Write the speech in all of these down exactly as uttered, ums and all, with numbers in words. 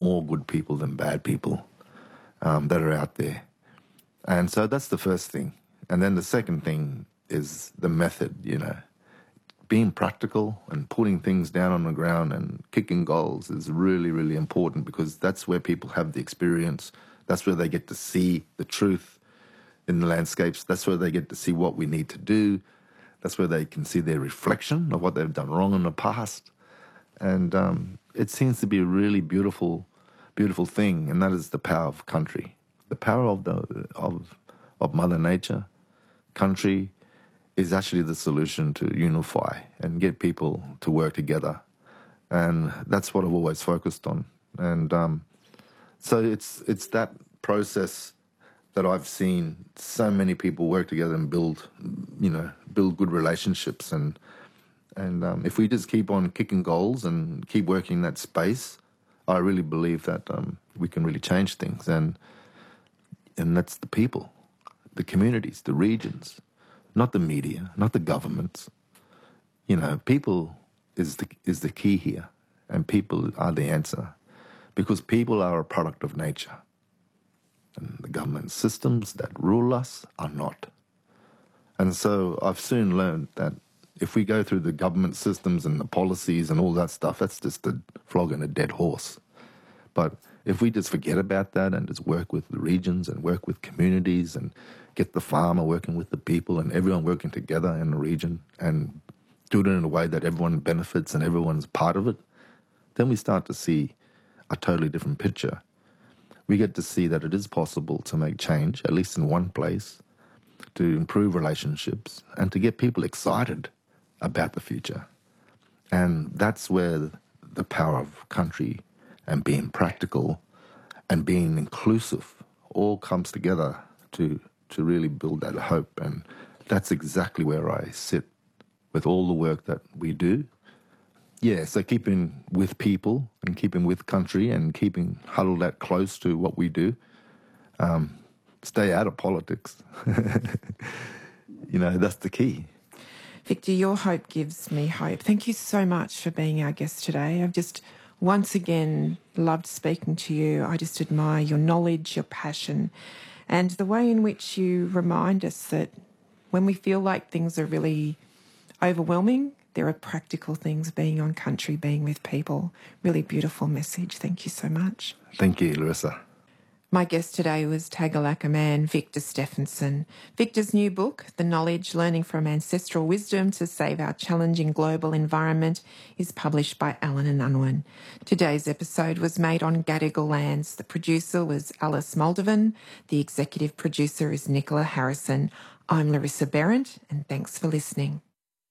more good people than bad people um, that are out there. And so that's the first thing. And then the second thing is the method, you know. Being practical and putting things down on the ground and kicking goals is really, really important, because that's where people have the experience. That's where they get to see the truth in the landscapes. That's where they get to see what we need to do. That's where they can see their reflection of what they've done wrong in the past. And um, it seems to be a really beautiful, beautiful thing, and that is the power of country, the power of the of of Mother Nature. Country is actually the solution to unify and get people to work together, and that's what I've always focused on. And um, so it's it's that process that I've seen so many people work together and build, you know, build good relationships. And and um, if we just keep on kicking goals and keep working in that space, I really believe that um, we can really change things. And and that's the people, the communities, the regions, not the media, not the governments. You know, people is the is the key here, and people are the answer, because people are a product of nature. And the government systems that rule us are not. And so I've soon learned that if we go through the government systems and the policies and all that stuff, that's just a flog in a dead horse. But if we just forget about that and just work with the regions and work with communities and get the farmer working with the people and everyone working together in the region and do it in a way that everyone benefits and everyone's part of it, then we start to see a totally different picture. We get to see that it is possible to make change, at least in one place, to improve relationships and to get people excited about the future. And that's where the power of country and being practical and being inclusive all comes together to to really build that hope. And that's exactly where I sit with all the work that we do. Yeah, so keeping with people and keeping with country and keeping huddled that close to what we do. Um, stay out of politics. You know, that's the key. Victor, your hope gives me hope. Thank you so much for being our guest today. I've just once again loved speaking to you. I just admire your knowledge, your passion, and the way in which you remind us that when we feel like things are really overwhelming, there are practical things, being on country, being with people. Really beautiful message. Thank you so much. Thank you, Larissa. My guest today was Tagalaka man Victor Stephenson. Victor's new book, The Knowledge, Learning from Ancestral Wisdom to Save Our Challenging Global Environment, is published by Allen and Unwin. Today's episode was made on Gadigal lands. The producer was Alice Moldovan. The executive producer is Nicola Harrison. I'm Larissa Behrendt, and thanks for listening.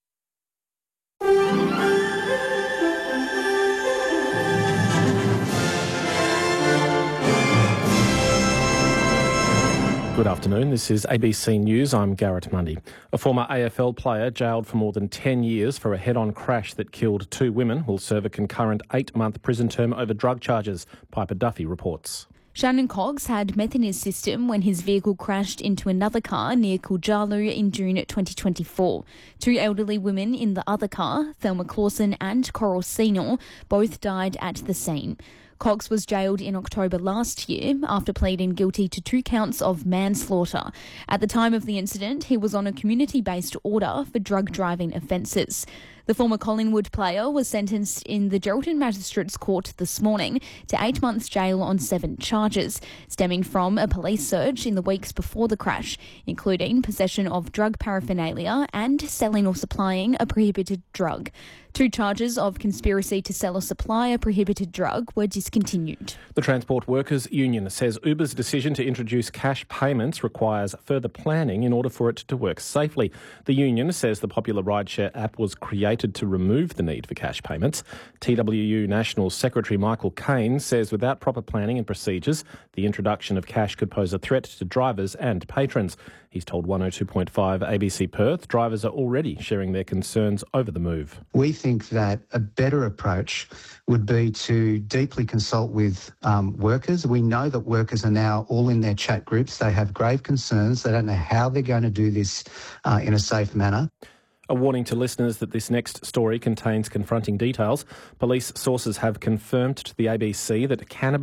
Good afternoon, this is A B C News, I'm Garrett Mundy. A former A F L player jailed for more than ten years for a head-on crash that killed two women will serve a concurrent eight-month prison term over drug charges, Piper Duffy reports. Shannon Cox had meth in his system when his vehicle crashed into another car near Kujalu in June twenty twenty-four. Two elderly women in the other car, Thelma Clausen and Coral Senior, both died at the scene. Cox was jailed in October last year after pleading guilty to two counts of manslaughter. At the time of the incident, he was on a community-based order for drug driving offences. The former Collingwood player was sentenced in the Geraldton Magistrates Court this morning to eight months jail on seven charges, stemming from a police search in the weeks before the crash, including possession of drug paraphernalia and selling or supplying a prohibited drug. Two charges of conspiracy to sell or supply a prohibited drug were discontinued. The Transport Workers Union says Uber's decision to introduce cash payments requires further planning in order for it to work safely. The union says the popular rideshare app was created to remove the need for cash payments. T W U National Secretary Michael Caine says without proper planning and procedures, the introduction of cash could pose a threat to drivers and patrons. He's told one oh two point five A B C Perth drivers are already sharing their concerns over the move. We think that a better approach would be to deeply consult with um, workers. We know that workers are now all in their chat groups. They have grave concerns. They don't know how they're going to do this uh, in a safe manner. A warning to listeners that this next story contains confronting details. Police sources have confirmed to the A B C that cannabis